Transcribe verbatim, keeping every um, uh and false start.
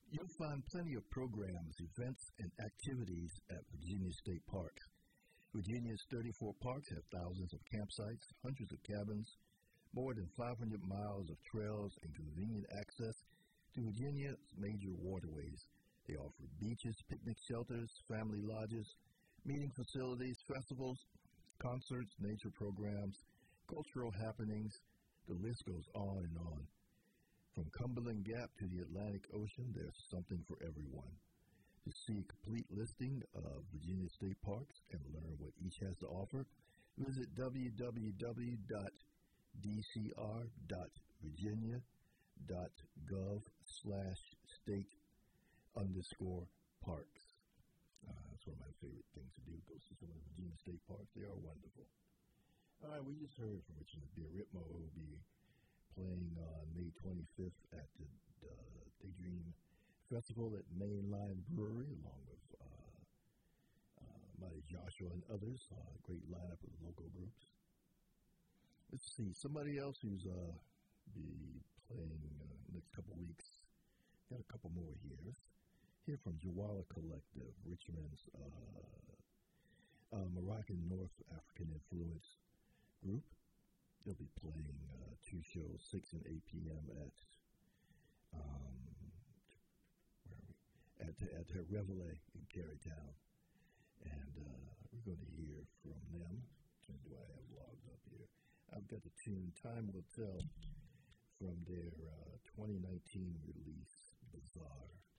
You'll find plenty of programs, events, and activities at Virginia State Parks. Virginia's thirty-four parks have thousands of campsites, hundreds of cabins, more than five hundred miles of trails, and convenient access to Virginia's major waterways. They offer beaches, picnic shelters, family lodges, meeting facilities, festivals, concerts, nature programs, cultural happenings. The list goes on and on. From Cumberland Gap to the Atlantic Ocean, there's something for everyone. To see a complete listing of Virginia State Parks and learn what each has to offer, visit w w w dot d c r dot virginia dot gov slash state underscore parks. Uh, that's one of my favorite things to do, go see some of the Virginia State Parks. They are wonderful. All right, we just heard from Richard Bioritmo, who will be playing on May twenty-fifth at the uh, Daydream Festival at Mainline Brewery, along with uh, uh, Mighty Joshua and others. Uh, great lineup of local groups. Let's see, somebody else who's uh, be playing uh, next couple weeks. Got a couple more here. Here from Jawala Collective, Richmond's uh, uh, Moroccan North African influence group. They'll be playing uh, two shows, six and eight p.m. at um, where are we? At at her Reveille in Carytown, and uh, we're going to hear from them. What do I have logged up here? I've got the tune "Time Will Tell" from their uh, twenty nineteen release, Bizarre.